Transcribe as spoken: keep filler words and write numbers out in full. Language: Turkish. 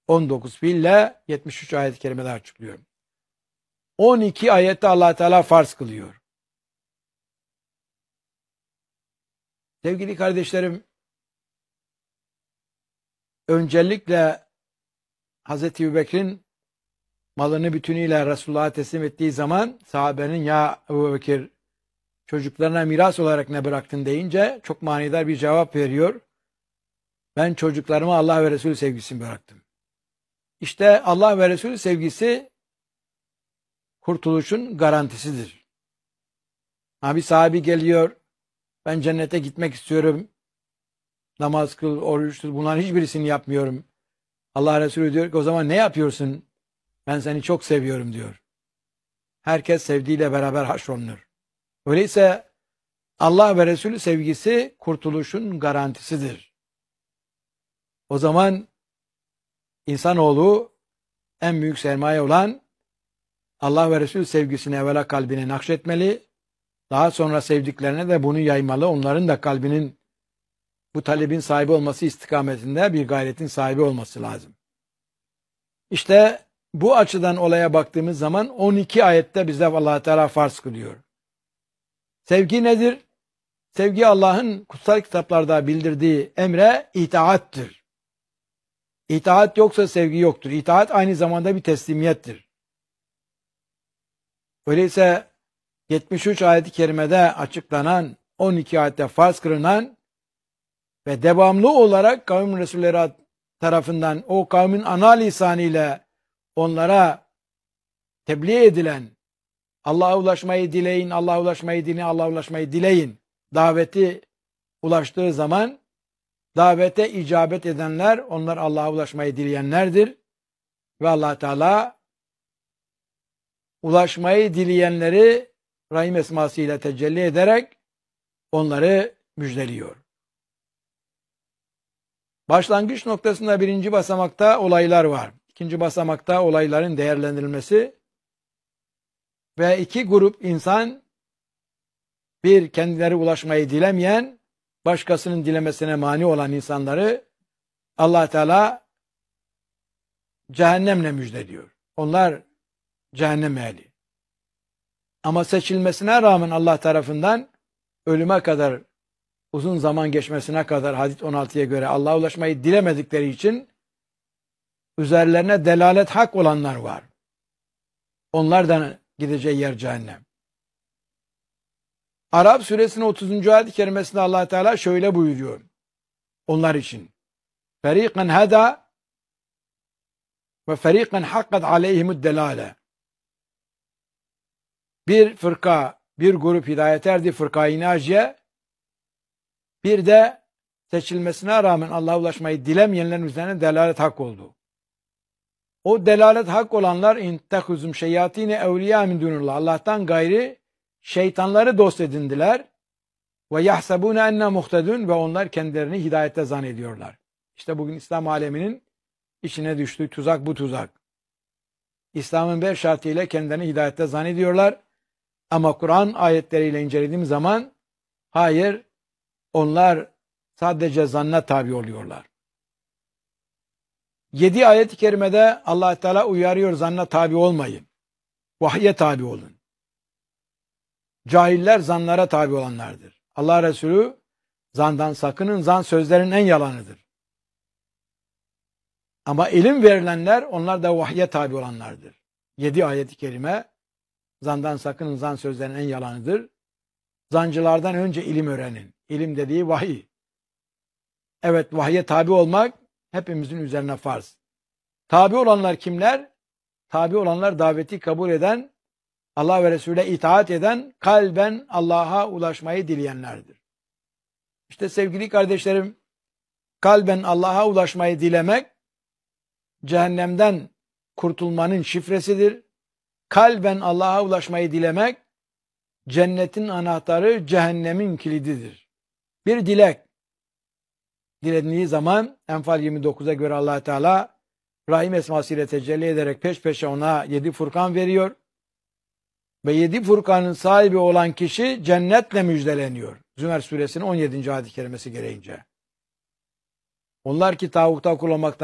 on dokuz fiille yetmiş üç ayet-i kerimede açıklıyorum. on iki ayette Allah Teala farz kılıyor. Sevgili kardeşlerim, öncelikle Hazreti Ebubekir'in malını bütünüyle Resulullah'a teslim ettiği zaman sahabenin ya Ebubekir çocuklarına miras olarak ne bıraktın deyince çok manidar bir cevap veriyor. Ben çocuklarıma Allah ve Resulü sevgisini bıraktım. İşte Allah ve Resulü sevgisi kurtuluşun garantisidir. Ha, bir sahabi geliyor, ben cennete gitmek istiyorum, namaz kıl, oruç tut, bunların hiçbirisini yapmıyorum. Allah Resulü diyor ki o zaman ne yapıyorsun? Ben seni çok seviyorum diyor. Herkes sevdiğiyle beraber haşrolunur. Öyleyse Allah ve Resulü sevgisi kurtuluşun garantisidir. O zaman insanoğlu en büyük sermaye olan Allah ve Resulü sevgisini evvela kalbine nakşetmeli, daha sonra sevdiklerine de bunu yaymalı, onların da kalbinin bu talebin sahibi olması istikametinde bir gayretin sahibi olması lazım. İşte bu açıdan olaya baktığımız zaman on iki ayette bize Allah Teala farz kılıyor. Sevgi nedir? Sevgi Allah'ın kutsal kitaplarda bildirdiği emre itaattir. İtaat yoksa sevgi yoktur. İtaat aynı zamanda bir teslimiyettir. Öyleyse yetmiş üç ayet-i kerimede açıklanan, on iki ayette farz kılınan ve devamlı olarak kavmin Resulleri tarafından o kavmin ana lisanıyla onlara tebliğ edilen Allah'a ulaşmayı dileyin, Allah'a ulaşmayı dileyin, Allah'a ulaşmayı dileyin daveti ulaştığı zaman davete icabet edenler, onlar Allah'a ulaşmayı dileyenlerdir. Ve Allah Teala ulaşmayı dileyenleri Rahim esmasıyla tecelli ederek onları müjdeliyor. Başlangıç noktasında birinci basamakta olaylar var. İkinci basamakta olayların değerlendirilmesi ve iki grup insan, bir kendileri ulaşmayı dilemeyen, başkasının dilemesine mani olan insanları Allah Teala cehennemle müjdeliyor. Onlar cehennem ehli. Ama seçilmesine rağmen Allah tarafından ölüme kadar, uzun zaman geçmesine kadar hadis on altıya göre Allah'a ulaşmayı dilemedikleri için üzerlerine delalet hak olanlar var. Onlardan gideceği yer cehennem. Arap suresinin otuzuncu ayet-i kerimesinde Allah Teala şöyle buyuruyor onlar için. Feriqan hada ve feriqan hakkat aleyhimud delale. Bir fırka, bir grup hidayet erdi, fırka-i naciye. Bir de seçilmesine rağmen Allah'a ulaşmayı dilemeyenlerin üzerine delalet hak oldu. O delalet hak olanlar intehuzum şeyatine evliya min dunullah. Allah'tan gayri şeytanları dost edindiler. Ve yahsabune enne muhtedun ve onlar kendilerini hidayette zannediyorlar. İşte bugün İslam aleminin içine düştüğü tuzak bu tuzak. İslam'ın beş şartıyla kendilerini hidayette zannediyorlar. Ama Kur'an ayetleriyle incelediğim zaman hayır, onlar sadece zanna tabi oluyorlar. Yedi ayet-i kerimede Allah Teala uyarıyor, zanna tabi olmayın. Vahye tabi olun. Cahiller zanlara tabi olanlardır. Allah Resulü zandan sakının, zan sözlerin en yalanıdır. Ama ilim verilenler, onlar da vahye tabi olanlardır. Yedi ayet-i kerime, zandan sakının, zan sözlerin en yalanıdır. Zancılardan önce ilim öğrenin. İlim dediği vahiy. Evet, vahye tabi olmak hepimizin üzerine farz. Tabi olanlar kimler? Tabi olanlar daveti kabul eden, Allah ve Resul'e itaat eden, kalben Allah'a ulaşmayı dileyenlerdir. İşte sevgili kardeşlerim, kalben Allah'a ulaşmayı dilemek, cehennemden kurtulmanın şifresidir. Kalben Allah'a ulaşmayı dilemek, cennetin anahtarı, cehennemin kilididir. Bir dilek dilediği zaman Enfal yirmi dokuza göre Allah Teala Rahim esmasıyla tecelli ederek peş peşe ona yedi furkan veriyor. Ve yedi furkanın sahibi olan kişi cennetle müjdeleniyor. Zümer suresinin on yedinci ayet-i kerimesi gereğince. Onlar ki tağuta kul olmaktan